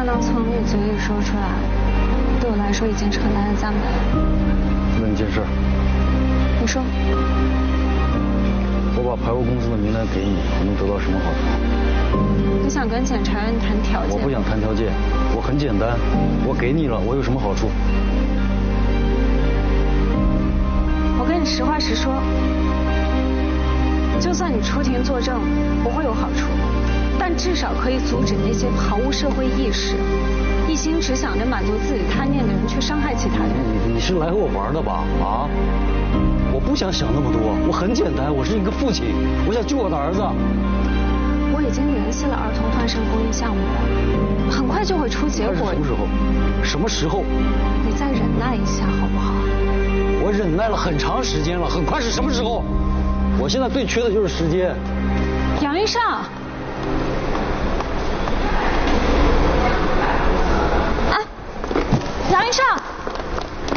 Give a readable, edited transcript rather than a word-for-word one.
能从你嘴里说出来，对我来说已经是很大的赞美了。 问一件事。 你说。 我把排污公司的名单给你，我能得到什么好处？ 你想跟检察院谈条件？ 我不想谈条件，我很简单，我给你了，我有什么好处？ 我跟你实话实说，就算你出庭作证不会有好处，但至少可以阻止那些毫无社会意识、一心只想着满足自己贪念的人去伤害其他人。 你是来和我玩的吧？啊？我不想想那么多，我很简单，我是一个父亲，我想救我的儿子。 我已经联系了儿童团省公益项目，很快就会出结果。 什么时候？什么时候？ 你再忍耐一下好不好？ 我忍耐了很长时间了，很快是什么时候？我现在最缺的就是时间。 杨医生。啊，杨医生。